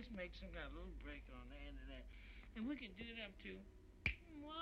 just make some kind of little break on the end of that. And we can do it up to